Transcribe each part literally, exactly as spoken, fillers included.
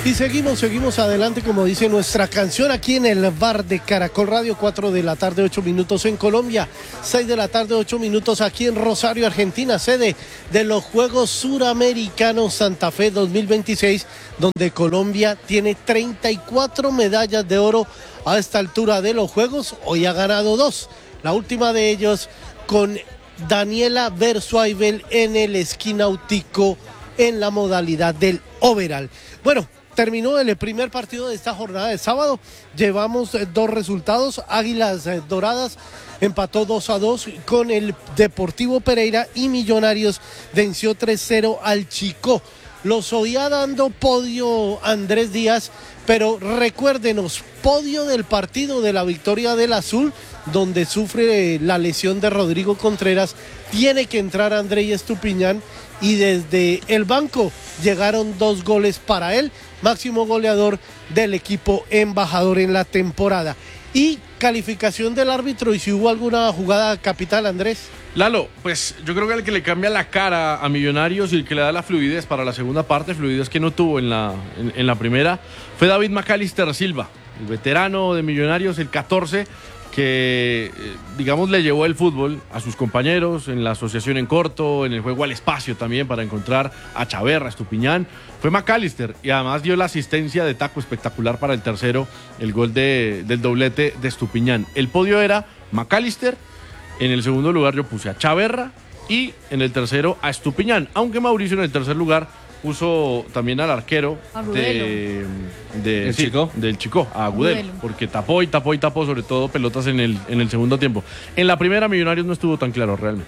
Y seguimos, seguimos adelante, como dice nuestra canción, aquí en el bar de Caracol Radio. Cuatro de la tarde, ocho minutos en Colombia, seis de la tarde, ocho minutos aquí en Rosario, Argentina, sede de los Juegos Suramericanos Santa Fe dos mil veintiséis, donde Colombia tiene treinta y cuatro medallas de oro a esta altura de los Juegos. Hoy ha ganado dos, la última de ellos con Daniela Bersuaibel en el esquí náutico en la modalidad del overall. Bueno, terminó el primer partido de esta jornada de sábado. Llevamos dos resultados. Águilas Doradas empató dos a dos con el Deportivo Pereira y Millonarios venció tres cero al Chicó. Los oía dando podio Andrés Díaz, pero recuérdenos, podio del partido de la victoria del Azul, donde sufre la lesión de Rodrigo Contreras. Tiene que entrar Andrés Estupiñán y desde el banco llegaron dos goles para él, máximo goleador del equipo embajador en la temporada. Y calificación del árbitro, y si hubo alguna jugada capital, Andrés. Lalo, pues yo creo que el que le cambia la cara a Millonarios y el que le da la fluidez para la segunda parte, fluidez que no tuvo en la, en, en la primera, fue David McAllister Silva, el veterano de Millonarios, el catorce, que digamos le llevó el fútbol a sus compañeros en la asociación en corto, en el juego al espacio también para encontrar a Chaverra, a Estupiñán. Fue McAllister y además dio la asistencia de taco espectacular para el tercero, el gol de, del doblete de Estupiñán. El podio era McAllister, en el segundo lugar yo puse a Chaverra y en el tercero a Estupiñán, aunque Mauricio en el tercer lugar puso también al arquero de, de, ¿El sí, Chico? del Chico, a Agudelo, Agudelo. porque tapó y tapó y tapó, sobre todo pelotas en el, en el segundo tiempo. En la primera Millonarios no estuvo tan claro realmente.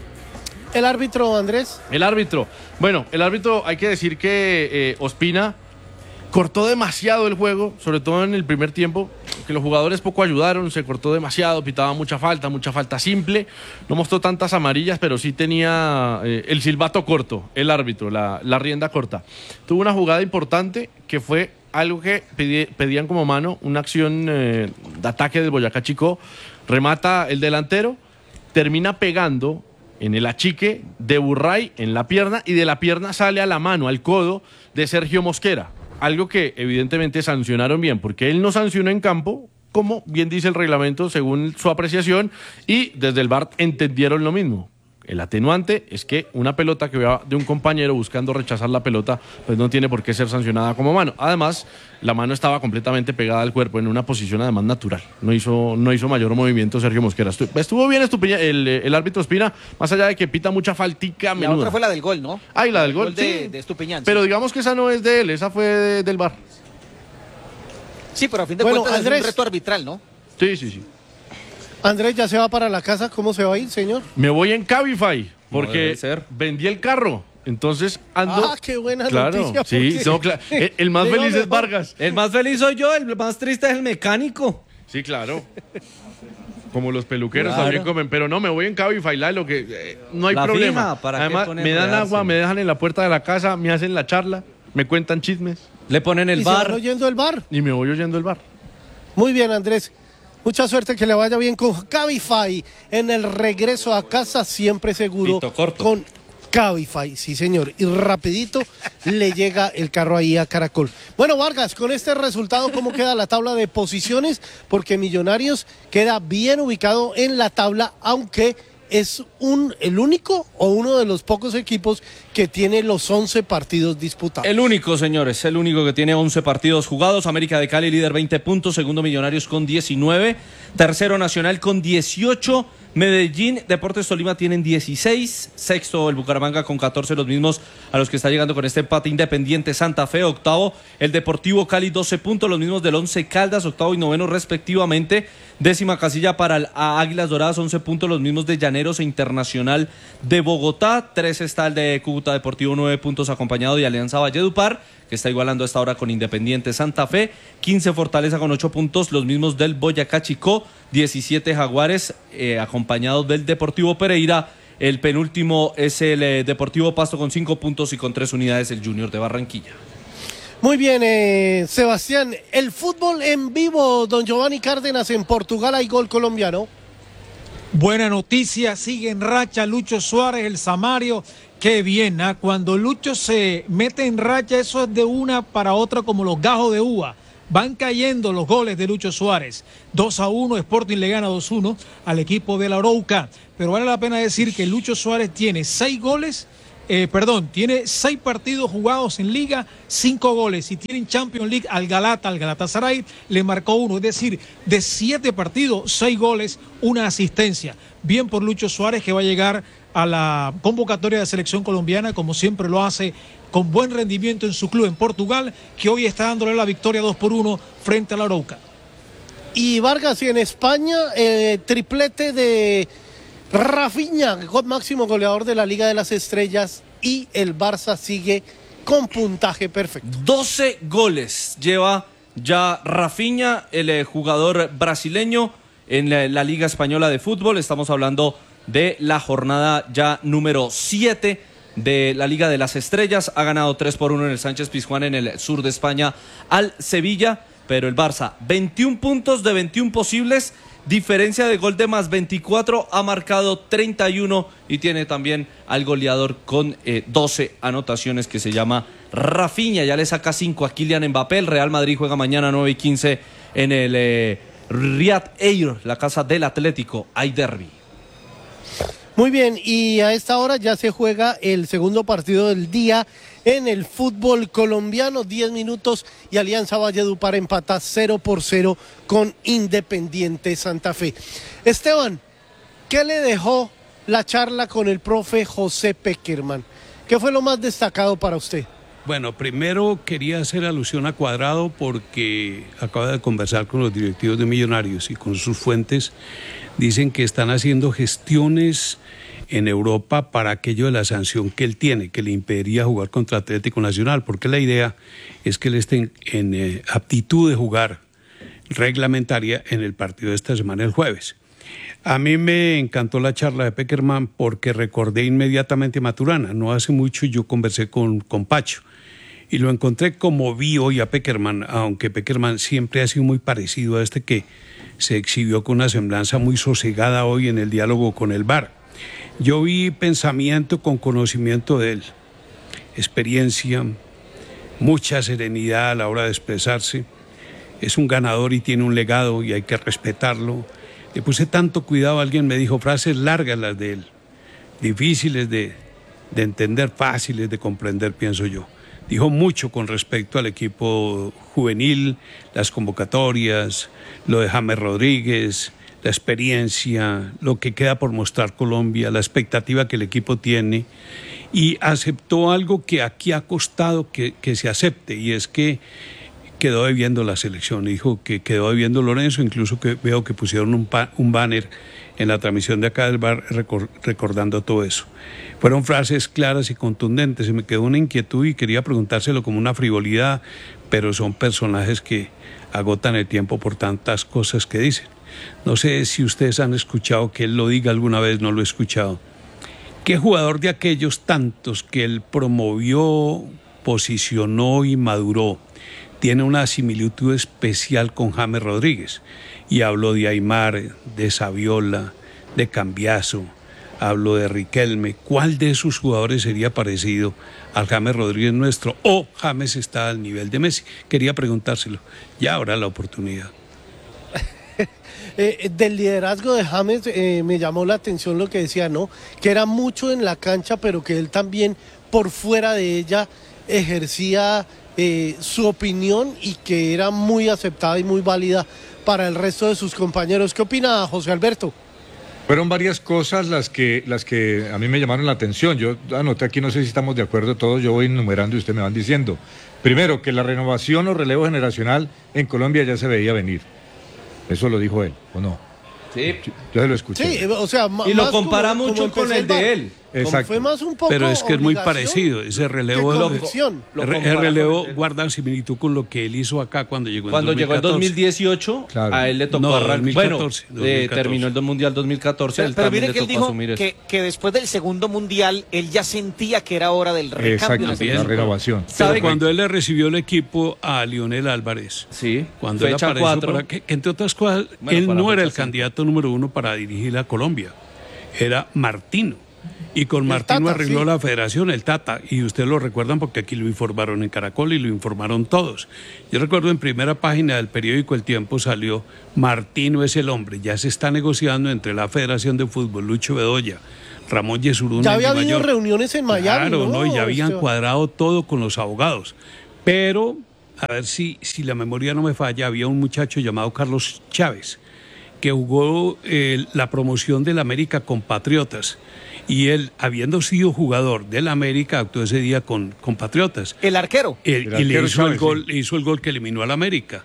El árbitro, Andrés. El árbitro, bueno, el árbitro hay que decir que eh, Ospina cortó demasiado el juego, sobre todo en el primer tiempo, que los jugadores poco ayudaron, se cortó demasiado, pitaba mucha falta, mucha falta simple, no mostró tantas amarillas, pero sí tenía eh, el silbato corto, el árbitro, la, la rienda corta. Tuvo una jugada importante que fue algo que pedí, pedían como mano, una acción eh, de ataque del Boyacá Chicó, remata el delantero, termina pegando en el achique de Burray en la pierna y de la pierna sale a la mano, al codo de Sergio Mosquera. Algo que evidentemente sancionaron bien, porque él no sancionó en campo, como bien dice el reglamento, según su apreciación, y desde el V A R entendieron lo mismo. El atenuante es que una pelota que va de un compañero buscando rechazar la pelota, pues no tiene por qué ser sancionada como mano. Además, la mano estaba completamente pegada al cuerpo en una posición además natural. No hizo, no hizo mayor movimiento Sergio Mosquera. Estuvo, estuvo bien Estupiñán, el, el árbitro Ospina, más allá de que pita mucha faltica menuda. La otra fue la del gol, ¿no? Ah, y la del el gol, gol de, sí. de Estupiñán. Pero sí. digamos que esa no es de él, esa fue de, del V A R. Sí, pero a fin de Bueno, cuentas Andrés. es un reto arbitral, ¿no? Sí, sí, sí. Andrés ya se va para la casa. ¿Cómo se va a ir, señor? Me voy en Cabify, porque debe ser. vendí el carro. Entonces ando. Ah, qué buena claro, noticia. sí, porque- no, cla- el, el más Le va feliz es mejor. Vargas. El más feliz soy yo, el más triste es el mecánico. Sí, claro. Como los peluqueros Claro. también comen, pero no, me voy en Cabify, lo que eh, no hay La problema. fija, ¿para qué Además, poner me dan enredarse? agua, me dejan en la puerta de la casa, me hacen la charla, me cuentan chismes Le ponen ¿Y el se van bar. oyendo el bar? y me voy oyendo el bar. Muy bien, Andrés. Mucha suerte, que le vaya bien con Cabify en el regreso a casa, siempre seguro. Pito corto. Con Cabify, sí señor. Y rapidito le llega el carro ahí a Caracol. Bueno, Vargas, con este resultado, ¿cómo queda la tabla de posiciones? Porque Millonarios queda bien ubicado en la tabla, aunque es un, el único o uno de los pocos equipos que tiene los once partidos disputados. El único, señores, el único que tiene once partidos jugados. América de Cali líder veinte puntos, segundo Millonarios con diecinueve, tercero Nacional con dieciocho, Medellín, Deportes Tolima tienen dieciséis, sexto el Bucaramanga con catorce, los mismos a los que está llegando con este empate Independiente Santa Fe, octavo el Deportivo Cali doce puntos, los mismos del Once Caldas, octavo y noveno respectivamente, décima casilla para el a Águilas Doradas, once puntos, los mismos de Llaneros e Internacional de Bogotá, trece está el de Cúcuta Deportivo, nueve puntos acompañado de Alianza Valledupar, que está igualando a esta hora con Independiente Santa Fe, quince Fortaleza con ocho puntos, los mismos del Boyacá Chicó, diecisiete Jaguares, eh, acompañados del Deportivo Pereira, el penúltimo es el eh, Deportivo Pasto con cinco puntos y con tres unidades el Junior de Barranquilla. Muy bien, eh, Sebastián, el fútbol en vivo, don Giovanni Cárdenas, en Portugal hay gol colombiano. Buena noticia, sigue en racha Lucho Suárez, el Samario, Qué bien, ¿ah? Cuando Lucho se mete en racha, eso es de una para otra como los gajos de uva. Van cayendo los goles de Lucho Suárez. dos a uno, Sporting le gana dos a uno al equipo de la Arauca. Pero vale la pena decir que Lucho Suárez tiene seis goles, eh, perdón, tiene seis partidos jugados en Liga, cinco goles. Y tiene en Champions League al Galata, al Galatasaray, le marcó uno. Es decir, de siete partidos, seis goles, una asistencia. Bien por Lucho Suárez, que va a llegar a la convocatoria de selección colombiana, como siempre lo hace, con buen rendimiento en su club en Portugal, que hoy está dándole la victoria dos por uno frente a la Arauca. Y Vargas, y en España, eh, triplete de Rafinha, máximo goleador de la Liga de las Estrellas, y el Barça sigue con puntaje perfecto. doce goles lleva ya Rafinha, el eh, jugador brasileño, en la, la Liga Española de Fútbol. Estamos hablando de la jornada ya número siete de la Liga de las Estrellas. Ha ganado tres por uno en el Sánchez Pizjuán en el sur de España al Sevilla, pero el Barça, veintiún puntos de veintiún posibles, diferencia de gol de más veinticuatro, ha marcado treinta y uno y tiene también al goleador con eh, doce anotaciones, que se llama Rafinha. Ya le saca cinco a Kylian Mbappé. El Real Madrid juega mañana nueve y quince en el eh, Riyad Air, la casa del Atlético. Hay derbi. Muy bien, y a esta hora ya se juega el segundo partido del día en el fútbol colombiano. diez minutos y Alianza Valledupar empata cero por cero con Independiente Santa Fe. Esteban, ¿qué le dejó la charla con el profe José Peckerman? ¿Qué fue lo más destacado para usted? Bueno, primero quería hacer alusión a Cuadrado porque acaba de conversar con los directivos de Millonarios y con sus fuentes dicen que están haciendo gestiones en Europa para aquello de la sanción que él tiene, que le impediría jugar contra Atlético Nacional, porque la idea es que él esté en, en eh, aptitud de jugar reglamentaria en el partido de esta semana el jueves. A mí me encantó la charla de Peckerman porque recordé inmediatamente a Maturana. No hace mucho yo conversé con, con Pacho y lo encontré como vi hoy a Peckerman, aunque Peckerman siempre ha sido muy parecido a este que se exhibió con una semblanza muy sosegada hoy en el diálogo con el V A R. Yo vi pensamiento con conocimiento de él, experiencia, mucha serenidad a la hora de expresarse. Es un ganador y tiene un legado y hay que respetarlo. Le puse tanto cuidado, alguien me dijo frases largas las de él, difíciles de, de entender, fáciles de comprender, pienso yo. Dijo mucho con respecto al equipo juvenil, las convocatorias, lo de James Rodríguez, la experiencia, lo que queda por mostrar Colombia, la expectativa que el equipo tiene, y aceptó algo que aquí ha costado que, que se acepte, y es que quedó debiendo la selección. Dijo que quedó debiendo Lorenzo, incluso que veo que pusieron un, pa, un banner en la transmisión de acá del bar record, recordando todo eso. Fueron frases claras y contundentes. Se me quedó una inquietud y quería preguntárselo como una frivolidad, pero son personajes que agotan el tiempo por tantas cosas que dicen. No sé si ustedes han escuchado que él lo diga alguna vez, no lo he escuchado. ¿Qué jugador de aquellos tantos que él promovió, posicionó y maduró tiene una similitud especial con James Rodríguez? Y hablo de Aimar, de Saviola, de Cambiaso, hablo de Riquelme. ¿Cuál de esos jugadores sería parecido al James Rodríguez nuestro? ¿O James está al nivel de Messi? Quería preguntárselo. Ya habrá la oportunidad. Eh, del liderazgo de James eh, me llamó la atención lo que decía, ¿no? Que era mucho en la cancha, pero que él también por fuera de ella ejercía eh, su opinión y que era muy aceptada y muy válida para el resto de sus compañeros. ¿Qué opina José Alberto? Fueron varias cosas las que, las que a mí me llamaron la atención. Yo anoté aquí, no sé si estamos de acuerdo todos, yo voy enumerando y ustedes me van diciendo. Primero, que la renovación o relevo generacional en Colombia ya se veía venir. Eso lo dijo él, ¿o no? Sí. Yo se lo escuché. Sí, o sea, y lo compara como, mucho como con el de él. Exacto. Fue más un poco pero es que es muy parecido, ese relevo, lo, lo el relevo guarda similitud con lo que él hizo acá cuando llegó en cuando dos mil catorce. Llegó en dos mil dieciocho, claro. A él le tocó no, arrancar. dos mil catorce, bueno, dos mil catorce. Eh, terminó el Mundial dos mil catorce. Pero, él pero mire le que él dijo que, que después del segundo Mundial él ya sentía que era hora del recambio. Exacto, la renovación. Pero cuando él le recibió el equipo a Lionel Álvarez, sí, cuando él apareció para que, que entre otras cosas, bueno, él no era el candidato número uno para dirigir a Colombia, era Martino. Y con El Martino Tata, arregló sí. la federación, el Tata, y ustedes lo recuerdan porque aquí lo informaron en Caracol y lo informaron todos. Yo recuerdo en primera página del periódico El Tiempo salió, Martino es el hombre, ya se está negociando entre la Federación de Fútbol, Lucho Bedoya, Ramón Yesurún. Ya había habido reuniones en Miami, Claro, ¿no? ¿no? Y ya habían Esteban? cuadrado todo con los abogados. Pero, a ver si, si la memoria no me falla, había un muchacho llamado Carlos Chávez, que jugó eh, la promoción del América con Patriotas. Y él, habiendo sido jugador del América, actuó ese día con, con Patriotas. El arquero. El, El y le arquero hizo, el Chávez, gol, sí. le hizo el gol que eliminó al América.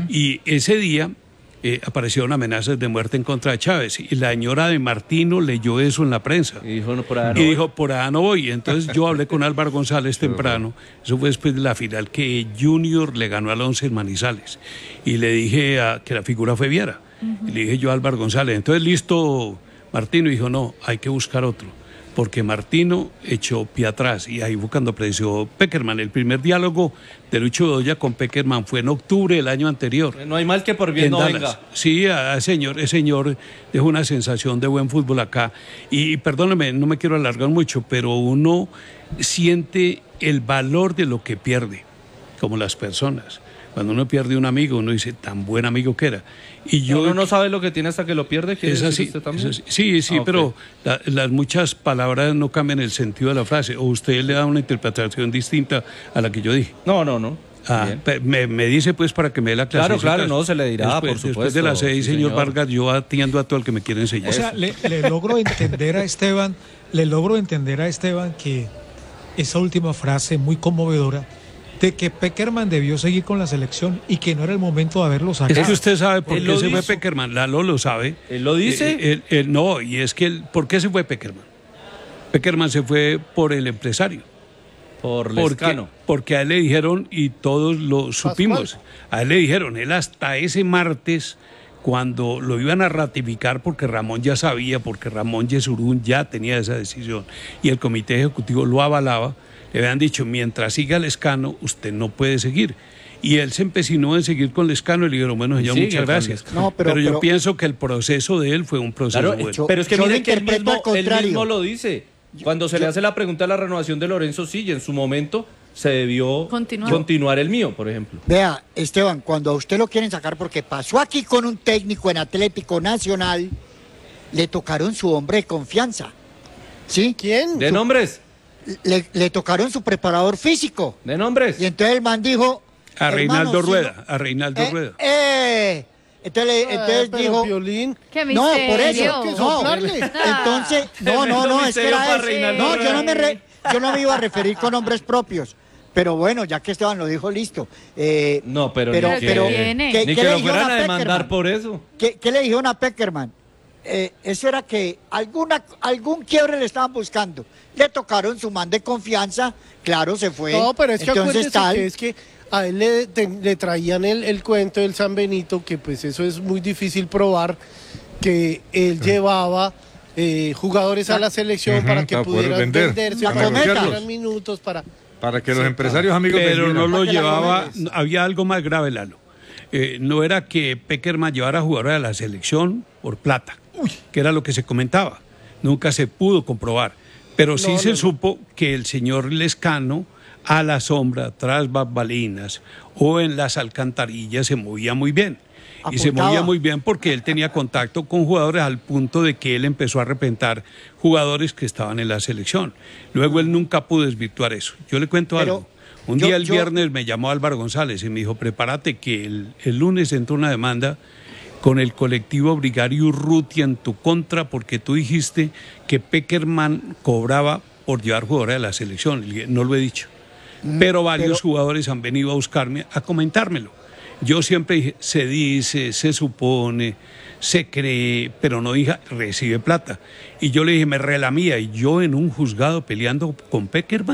Y ese día eh, aparecieron amenazas de muerte en contra de Chávez. Y la señora de Martino leyó eso en la prensa. Y dijo, no, por ahí no Y voy. dijo, por allá no voy. Entonces yo hablé con Álvaro González temprano, eso fue después de la final, que Junior le ganó al Once en Manizales. Y le dije a, que la figura fue Viera. Y le dije yo a Álvaro González, entonces listo, Martino. Y dijo, no, hay que buscar otro. Porque Martino echó pie atrás. Y ahí fue cuando apareció Peckerman. El primer diálogo de Lucho Bedoya con Peckerman fue en octubre del año anterior. No hay mal que por bien En no Dallas. venga. Sí, a, a señor, ese señor dejó una sensación de buen fútbol acá. Y, y perdóneme, no me quiero alargar mucho, pero uno siente el valor de lo que pierde, como las personas. Cuando uno pierde un amigo, uno dice, tan buen amigo que era. Y yo, Uno no sabe lo que tiene hasta que lo pierde. ¿Quiere es decir así, usted también? es así. Sí, sí, Ah, ok. pero la- las muchas palabras no cambian el sentido de la frase. O usted le da una interpretación distinta a la que yo dije. No, no, no. Ah, Bien. pe- me, me dice pues para que me dé la clase. Claro, claro, no, se le dirá, después, por Después de supuesto, las seis, sí, señor, señor. Vargas, yo atiendo a todo el que me quiere enseñar. O sea, le, le logro entender a Esteban, le logro entender a Esteban que esa última frase muy conmovedora de que Peckerman debió seguir con la selección y que no era el momento de haberlo Es sacado. que usted sabe por Él qué lo se fue dijo. Peckerman, Lalo lo sabe. ¿Él lo dice? Eh, él- él- no, y es que, él- ¿por qué se fue Peckerman? Peckerman se fue por el empresario. Por Porque, Lescano. porque a él le dijeron, y todos lo supimos, a él le dijeron, él hasta ese martes, cuando lo iban a ratificar, porque Ramón ya sabía, porque Ramón Yesurún ya tenía esa decisión, y el comité ejecutivo lo avalaba, le habían dicho, mientras siga Lescano, usted no puede seguir. Y él se empecinó en seguir con Lescano y le dijeron, bueno, señor, Sigue muchas con gracias. Lescano. No, pero- pero, yo pero- pienso que el proceso de él fue un proceso Claro, bueno. yo- pero es que yo lo mire que él interpreto mismo, al él contrario. mismo lo dice. Cuando se le hace la pregunta de la renovación de Lorenzo, sí, y en su momento se debió Continuar. continuar el mío, por ejemplo. Vea, Esteban, cuando a usted lo quieren sacar porque pasó aquí con un técnico en Atlético Nacional, le tocaron su hombre de confianza. ¿Sí? ¿Quién? ¿De nombres? Le, le tocaron su preparador físico. ¿De nombres? Y entonces el man dijo... A Reinaldo "Hermano, si Rueda, no- a Reinaldo eh, Rueda. eh". Entonces, le- Ah, entonces pero dijo... Piolín. ¡Qué No, misterio! por eso. Hay que No, soplarle. entonces, no, no, Tremendo no, es que misterio era para eso. Reinaldo No, yo no me Rueda. re- yo no me iba a referir con nombres propios. Pero bueno, ya que Esteban lo dijo, listo. Eh, No, pero, pero, ni que, pero, tiene. ¿qué- ni qué que le lo dijeron fueran a Peckerman? demandar por eso. ¿Qué, qué le dijeron a Peckerman? Eh, eso era que alguna, algún quiebre le estaban buscando. Le tocaron su man de confianza, claro, se fue. No, pero es que Entonces, acuérdese tal, que es que a él le, te- le traían el, el cuento del San Benito, que pues eso es muy difícil probar, que él llevaba eh, jugadores a la selección Ujú, para que para poder pudieran vender, venderse, La para que cometa. tuvieran minutos, para... Para que los empresarios amigos Pero no vendieran. lo Para que la llevaba, goles. no, había algo más grave, Lalo. Eh, no era que Peckerman llevara a jugadores a la selección por plata, que era lo que se comentaba. Nunca se pudo comprobar. Pero sí No, se no, no. supo que el señor Lescano, a la sombra, tras bambalinas o en las alcantarillas, se movía muy bien. Y se Apuntaba. movía muy bien porque él tenía contacto con jugadores al punto de que él empezó a repentar jugadores que estaban en la selección. Luego él nunca pudo desvirtuar eso. Yo le cuento Pero algo. Un yo- día el yo- viernes me llamó Álvaro González y me dijo, prepárate que el, el lunes entró una demanda con el colectivo Brigario Urrutia en tu contra porque tú dijiste que Peckerman cobraba por llevar jugadores a la selección. Le dije, no lo he dicho. Pero varios pero- jugadores han venido a buscarme a comentármelo. Yo siempre dije, se dice, se supone, se cree, pero no dije, recibe plata. Y yo le dije, me relamía, y yo en un juzgado peleando con Peckerman,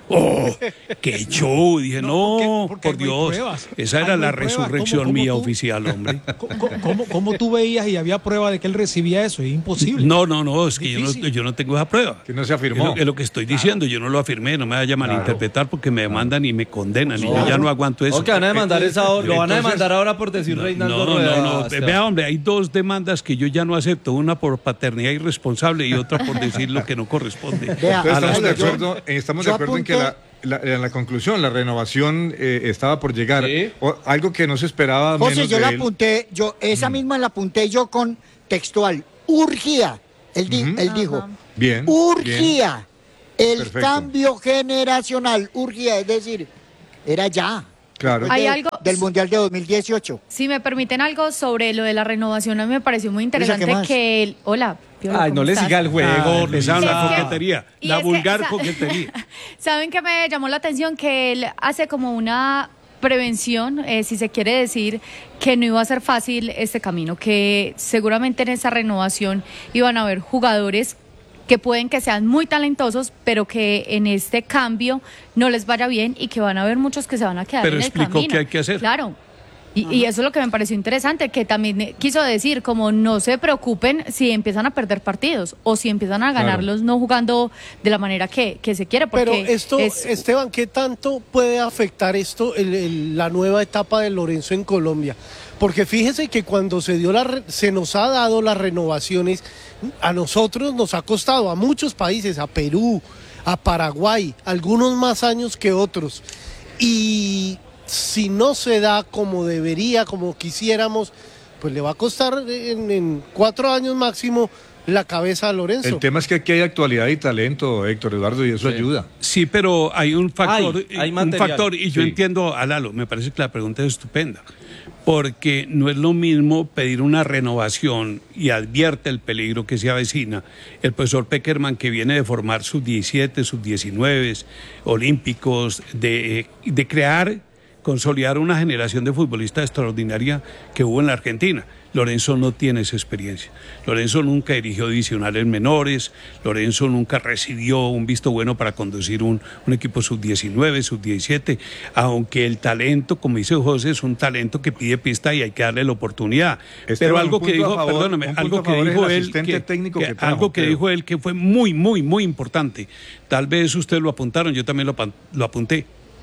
¡Oh! ¡Qué show! Dije, no, no porque, porque por Dios, pruebas. esa era Hay la pruebas. resurrección ¿Cómo, cómo mía tú? oficial, hombre. ¿Cómo, cómo, cómo tú veías y había prueba de que él recibía eso? Es imposible. No, no, no, es que yo no, Difícil. yo no tengo esa prueba. Que no se afirmó. Es lo, es lo que estoy diciendo, yo no lo afirmé, no me vaya a malinterpretar porque me demandan y me condenan y yo ya no aguanto eso. O que van a demandar esa, lo van a Entonces- demandar ahora por decir Reinaldo No, Rueda. no, no, Esteban. vea hombre, hay dos demandas que yo ya no acepto, una por paternidad irresponsable y otra por decir lo que no corresponde. Vea, Entonces, A la- estamos de yo- acuerdo, eh, estamos de yo acuerdo en que apunté- la, la- en la conclusión, la renovación eh, estaba por llegar. Sí. O- algo que no se esperaba José, menos yo de la él. apunté, yo, esa misma la apunté yo con textual, urgía. Él, di- Ujú. él dijo, Bien. bien. urgía. El Perfecto. cambio generacional, urgía, es decir, era ya. Claro. después Hay de- algo- Del Mundial de dos mil dieciocho. Si me permiten algo sobre lo de la renovación, a mí me pareció muy interesante ¿qué más? que el... Hola, Piolo, Ay, ¿cómo no le estás? siga el juego. Ah, empezaron Es la que- coquetería, y la es que, vulgar sa- coquetería. ¿Saben qué me llamó la atención? Que él hace como una prevención, eh, si se quiere decir, que no iba a ser fácil este camino, que seguramente en esa renovación iban a haber jugadores que pueden que sean muy talentosos, pero que en este cambio no les vaya bien y que van a haber muchos que se van a quedar Pero en el explicó camino. qué hay que hacer. Claro. Y, y eso es lo que me pareció interesante, que también eh, quiso decir, como no se preocupen si empiezan a perder partidos o si empiezan a ganarlos no jugando de la manera que, que se quiere. Porque Pero esto, es- Esteban, ¿qué tanto puede afectar esto el- el- la nueva etapa de Lorenzo en Colombia? Porque fíjese que cuando se dio la re- se nos ha dado las renovaciones, a nosotros nos ha costado, a muchos países, a Perú, a Paraguay, algunos más años que otros. Y si no se da como debería, como quisiéramos, pues le va a costar en, en cuatro años máximo la cabeza a Lorenzo. El tema es que aquí hay actualidad y talento, Héctor Eduardo, y eso ayuda. Sí, pero hay un factor, Hay, hay un material. factor y yo Sí. entiendo a Lalo, me parece que la pregunta es estupenda, porque no es lo mismo pedir una renovación y advierte el peligro que se avecina. El profesor Peckerman, que viene de formar sub diecisiete, sub diecinueve, olímpicos, de, de crear, consolidar una generación de futbolistas extraordinaria que hubo en la Argentina. Lorenzo no tiene esa experiencia. Lorenzo nunca dirigió divisionales menores, Lorenzo nunca recibió un visto bueno para conducir un, un equipo sub diecinueve, sub diecisiete, aunque el talento, como dice José, es un talento que pide pista y hay que darle la oportunidad. Esteban, Pero un algo que punto a dijo, favor- perdóname, un punto algo a que favor es dijo el él, asistente que, técnico que- que trajo, algo que creo. dijo él que fue muy, muy, muy importante. Tal vez ustedes lo apuntaron, yo también lo, apan- lo apunté.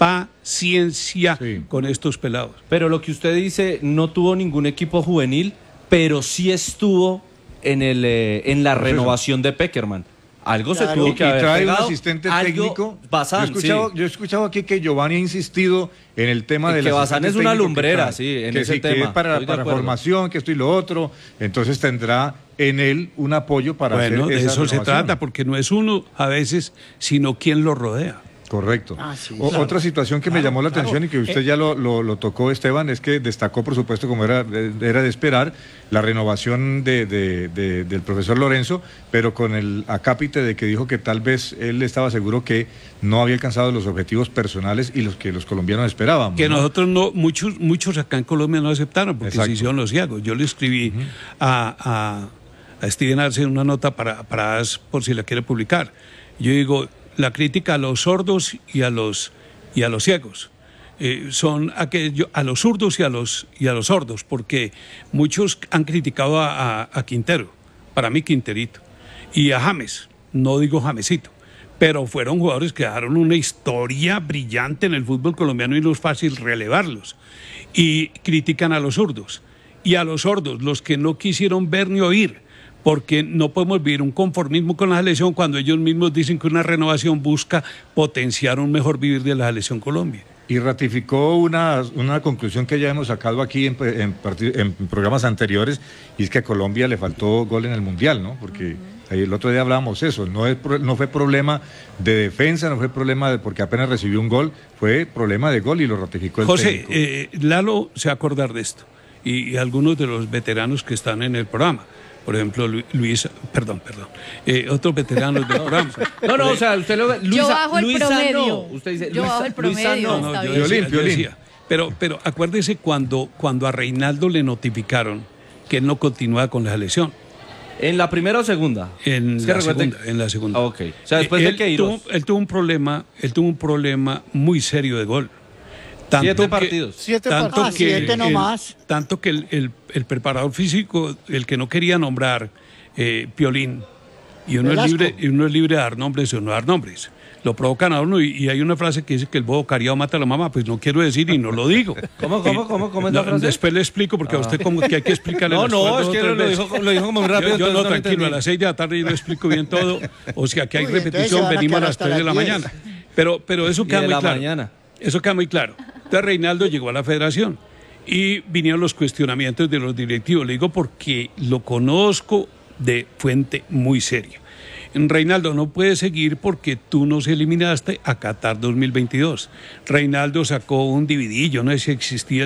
Paciencia Sí. con estos pelados. Pero lo que usted dice, no tuvo ningún equipo juvenil, pero sí estuvo en, el, eh, en la renovación de Peckerman. Algo se Claro. tuvo Y que haber trae un pegado, asistente algo técnico. Bazán, yo, he escuchado, sí. yo he escuchado aquí que Giovanni ha insistido en el tema Y del que Bazán asistente es una técnico que lumbrera, trae. sí, en que ese sí, que tema. es para, Estoy de para acuerdo. formación, que esto y lo otro. Entonces tendrá en él un apoyo para Bueno, hacer de esa eso se renovación. trata, porque no es uno a veces, sino quien lo rodea. Correcto. Ah, sí, O- claro. Otra situación que me Claro, llamó la claro. atención y que usted Eh, ya lo, lo- lo tocó, Esteban, es que destacó, por supuesto, como era, de- era de esperar, la renovación de, de- de- del profesor Lorenzo, pero con el acápite de que dijo que tal vez él estaba seguro que no había alcanzado los objetivos personales y los que los colombianos esperábamos. Que ¿no? nosotros no, muchos, muchos acá en Colombia no aceptaron porque Exacto. se hicieron los ciegos. Yo le escribí a, a, a Steven Arce una nota para, para As, por si la quiere publicar. Yo digo, la crítica a los sordos y a los, y a los ciegos. Eh, son aquello, a los zurdos y a los, y a los sordos, porque muchos han criticado a, a- a Quintero, para mí Quinterito, y a James, no digo Jamesito, pero fueron jugadores que dejaron una historia brillante en el fútbol colombiano y no es fácil relevarlos. Y critican a los zurdos y a los sordos, los que no quisieron ver ni oír, porque no podemos vivir un conformismo con la selección cuando ellos mismos dicen que una renovación busca potenciar un mejor vivir de la selección Colombia. Y ratificó una, una conclusión que ya hemos sacado aquí en, en parti- en programas anteriores, y es que a Colombia le faltó gol en el Mundial, ¿no? Porque ahí el otro día hablábamos eso, no, es, pro- no fue problema de defensa, no fue problema de porque apenas recibió un gol, fue problema de gol y lo ratificó el José, técnico. eh, Lalo se va a acordar de esto, y, y algunos de los veteranos que están en el programa. Por ejemplo, Lu- Luis, perdón, perdón, eh, otros veteranos del programa. No, no, o sea, usted lo ve. Luisa, Yo bajo el Luisa promedio. no. Usted dice, Yo Luisa- bajo el Luisa promedio. no. No, Está yo bien. decía, Violín, yo violín. decía. Pero, pero acuérdese cuando, cuando a Reinaldo le notificaron que él no continúa con la selección. ¿En la primera o segunda? En, Es que la, recuerde- segunda, en la segunda. Ah, ok. O sea, después él, de Queiroz. tuvo, él tuvo un problema, él tuvo un problema muy serio de gol. Siete que- partidos. Siete tanto partidos. Ah, que siete el- nomás. tanto que el, el- el preparador físico, el que no quería nombrar, eh, Piolín, y uno, es Velasco. libre, y uno es libre de dar nombres o no dar nombres. Lo provocan a uno y, y hay una frase que dice que el bobo cariado mata a la mamá, pues no quiero decir y no lo digo. ¿Cómo, cómo, cómo, cómo es la No, frase? Después le explico porque a usted como que hay que explicarle No, las no, cosas es dos o que tres lo veces. dijo, lo dijo como muy rápido. Yo, yo entonces no, lo tranquilo, a entendí. las seis de la tarde yo lo explico bien todo. O sea, que hay Uy, entonces se repetición, van a venimos a quedar las hasta tres de la las diez. mañana. Pero, pero eso Y queda de muy la claro. mañana. Eso queda muy claro. Entonces Reinaldo llegó a la federación y vinieron los cuestionamientos de los directivos. Le digo porque lo conozco de fuente muy seria. Reinaldo no puede seguir porque tú nos eliminaste a Qatar dos mil veintidós. Reinaldo sacó un dividillo, no sé si existía